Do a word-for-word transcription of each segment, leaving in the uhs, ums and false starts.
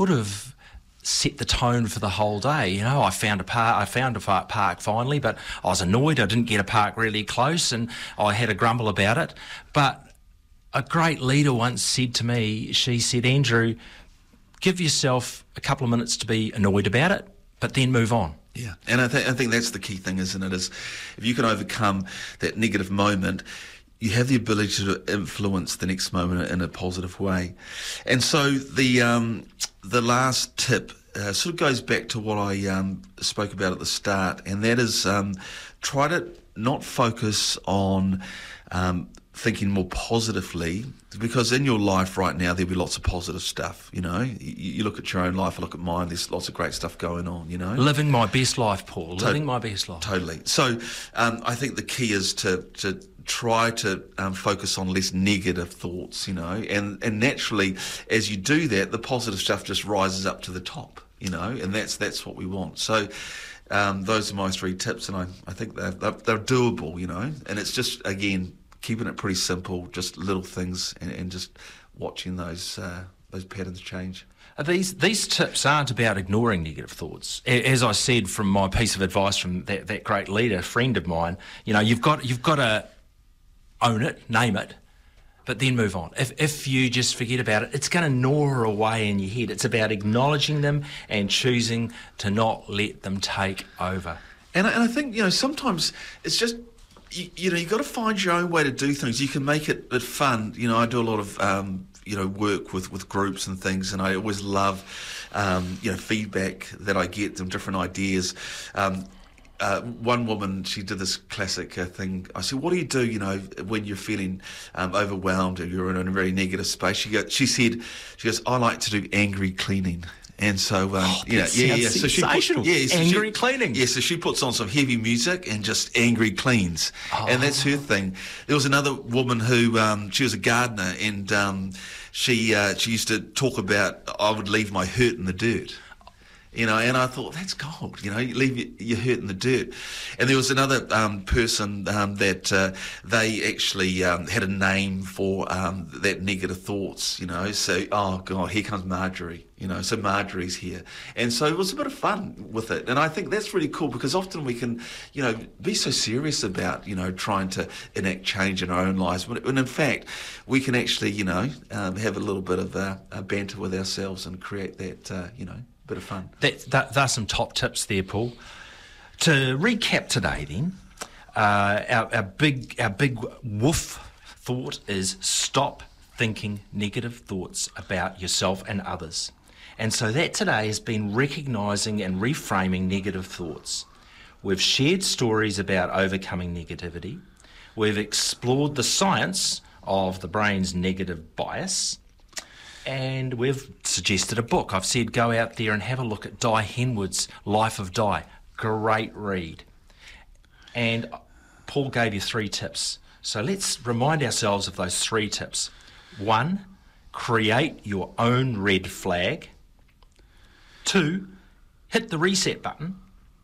could have set the tone for the whole day. You know, I found a park, I found a park finally, but I was annoyed I didn't get a park really close, and I had a grumble about it. But a great leader once said to me, she said, Andrew, give yourself a couple of minutes to be annoyed about it, but then move on. Yeah, and I, th- I think that's the key thing, isn't it, is if you can overcome that negative moment, you have the ability to influence the next moment in a positive way. And so the um, the last tip uh, sort of goes back to what I um, spoke about at the start, and that is um, try to not focus on um, thinking more positively, because in your life right now there'll be lots of positive stuff. You know, you, you look at your own life, I look at mine, there's lots of great stuff going on, you know. Living my best life, Paul. To- Living my best life. Totally. So um, I think the key is to, to try to um, focus on less negative thoughts, you know, and, and naturally as you do that, the positive stuff just rises up to the top, you know, and that's that's what we want. So um, those are my three tips, and I, I think they're, they're, they're doable, you know, and it's just, again, keeping it pretty simple, just little things, and, and just watching those uh, those patterns change. These these tips aren't about ignoring negative thoughts. As I said from my piece of advice from that, that great leader, friend of mine, you know, you've got you've got to own it, name it, but then move on. If if you just forget about it, it's going to gnaw away in your head. It's about acknowledging them and choosing to not let them take over. And I, and I think, you know, sometimes it's just, You, you know, you've got to find your own way to do things. You can make it, it fun. You know, I do a lot of, um, you know, work with, with groups and things, and I always love, um, you know, feedback that I get and different ideas. Um, uh, one woman, she did this classic uh, thing. I said, what do you do, you know, when you're feeling um, overwhelmed or you're in a very negative space? She, go, she said, she goes, I like to do angry cleaning. And so, um, oh, yeah, yeah, yeah. So she put, yeah, so angry she, cleaning. Yeah, so she puts on some heavy music and just angry cleans, oh. and that's her thing. There was another woman who um, she was a gardener, and um, she uh, she used to talk about, I would leave my hurt in the dirt. You know, and I thought, that's gold, you know, you leave your, your hurt in the dirt. And there was another um, person um, that uh, they actually um, had a name for um, that negative thoughts, you know, so, oh, God, here comes Marjorie, you know, so Marjorie's here. And so it was a bit of fun with it. And I think that's really cool, because often we can, you know, be so serious about, you know, trying to enact change in our own lives. When in fact, we can actually, you know, um, have a little bit of uh, a banter with ourselves and create that, uh, you know, bit of fun. That, that, that's some top tips there, Paul. To recap today, then, uh, our, our big our big woof thought is stop thinking negative thoughts about yourself and others. And so that today has been recognising and reframing negative thoughts. We've shared stories about overcoming negativity. We've explored the science of the brain's negative bias. And we've suggested a book. I've said go out there and have a look at Di Henwood's Life of Di. Great read. And Paul gave you three tips. So let's remind ourselves of those three tips. One, create your own red flag. Two, hit the reset button.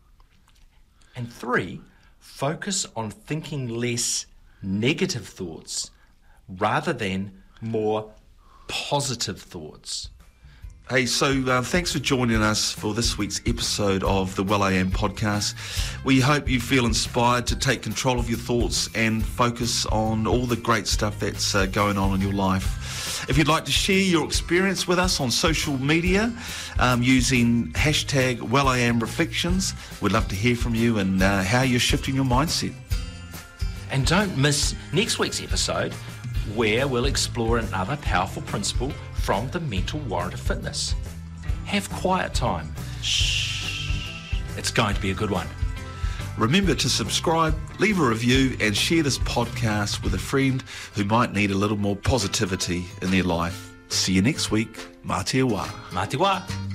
And three, focus on thinking less negative thoughts rather than more positive thoughts. Hey, so uh, thanks for joining us for this week's episode of the Well I Am podcast. We hope you feel inspired to take control of your thoughts and focus on all the great stuff that's uh, going on in your life. If you'd like to share your experience with us on social media um, using hashtag Well I Am Reflections, we'd love to hear from you and uh, how you're shifting your mindset. And don't miss next week's episode, where we'll explore another powerful principle from the mental warrant of fitness. Have quiet time. Shh. It's going to be a good one. Remember to subscribe, leave a review, and share this podcast with a friend who might need a little more positivity in their life. See you next week. Mā te wā. Mā te wā.